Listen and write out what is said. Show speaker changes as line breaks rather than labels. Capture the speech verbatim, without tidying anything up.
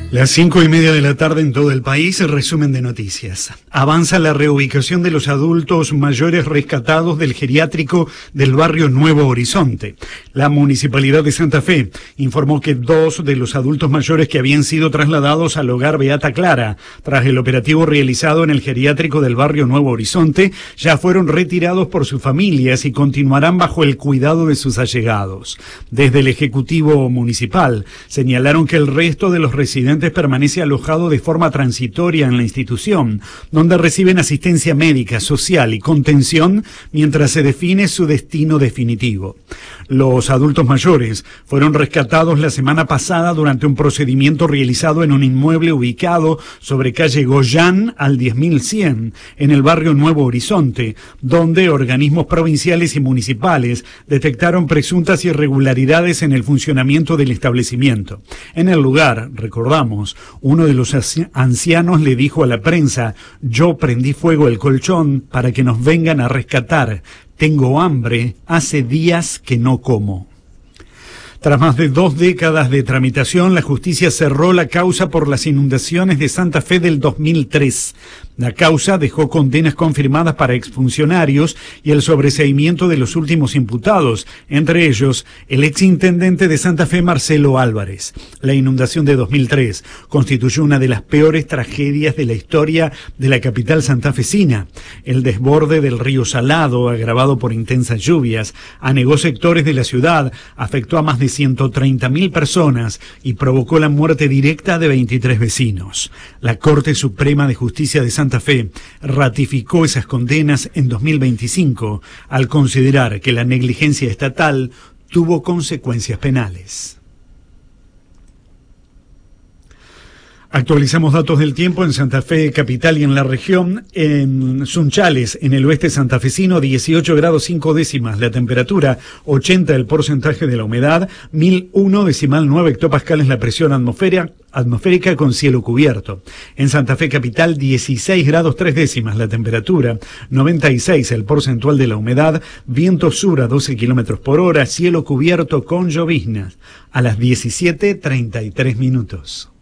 Las cinco y media de la tarde en todo el país, resumen de noticias. Avanza la reubicación de los adultos mayores rescatados del geriátrico del barrio Nuevo Horizonte. La Municipalidad de Santa Fe informó que dos de los adultos mayores que habían sido trasladados al hogar Beata Clara, tras el operativo realizado en el geriátrico del barrio Nuevo Horizonte, ya fueron retirados por sus familias y continuarán bajo el cuidado de sus allegados. Desde el Ejecutivo Municipal señalaron que el resto de los residentes permanece alojado de forma transitoria en la institución, donde reciben asistencia médica, social y contención mientras se define su destino definitivo. Los adultos mayores fueron rescatados la semana pasada durante un procedimiento realizado en un inmueble ubicado sobre calle Goyán al diez mil cien, en el barrio Nuevo Horizonte, donde organismos provinciales y municipales detectaron presuntas irregularidades en el funcionamiento del establecimiento. En el lugar, recordamos, uno de los ancianos le dijo a la prensa: "Yo prendí fuego el colchón para que nos vengan a rescatar. Tengo hambre, hace días que no como". Tras más de dos décadas de tramitación, la justicia cerró la causa por las inundaciones de Santa Fe del dos mil tres. La causa dejó condenas confirmadas para exfuncionarios y el sobreseimiento de los últimos imputados, entre ellos el exintendente de Santa Fe, Marcelo Álvarez. La inundación de dos mil tres constituyó una de las peores tragedias de la historia de la capital santafesina. El desborde del río Salado, agravado por intensas lluvias, anegó sectores de la ciudad, afectó a más de ciento treinta mil personas y provocó la muerte directa de veintitrés vecinos. La Corte Suprema de Justicia de Santa Fe ratificó esas condenas en dos mil veinticinco al considerar que la negligencia estatal tuvo consecuencias penales. Actualizamos datos del tiempo en Santa Fe capital y en la región. En Sunchales, en el oeste santafesino, dieciocho grados cinco décimas la temperatura, ochenta el porcentaje de la humedad, mil uno decimal nueve hectopascales la presión atmosférica, atmosférica con cielo cubierto. En Santa Fe capital, dieciséis grados tres décimas la temperatura, noventa y seis el porcentual de la humedad, viento sur a doce kilómetros por hora, cielo cubierto con lloviznas. A las diecisiete treinta y tres minutos.